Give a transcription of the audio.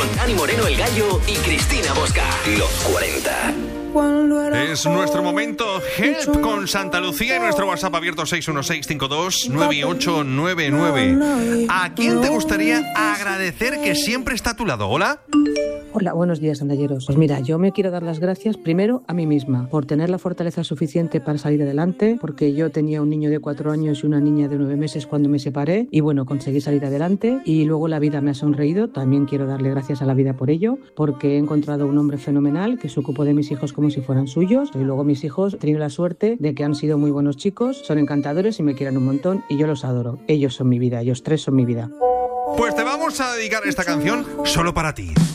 con Dani Moreno el Gallo y Cristina Bosca. Los 40. Es nuestro momento Help con Santa Lucía y nuestro WhatsApp abierto 616-529899. ¿A quién te gustaría agradecer que siempre está a tu lado? ¿Hola? Hola, buenos días, andalleros. Pues mira, yo me quiero dar las gracias primero a mí misma por tener la fortaleza suficiente para salir adelante, porque yo tenía un niño de 4 años y una niña de 9 meses cuando me separé y bueno, conseguí salir adelante y luego la vida me ha sonreído. También quiero darle gracias a la vida por ello, porque he encontrado un hombre fenomenal que se ocupó de mis hijos como si fueran suyos y luego mis hijos he tenido la suerte de que han sido muy buenos chicos, son encantadores y me quieren un montón y yo los adoro. Ellos son mi vida, ellos tres son mi vida. Pues te vamos a dedicar esta canción solo para ti.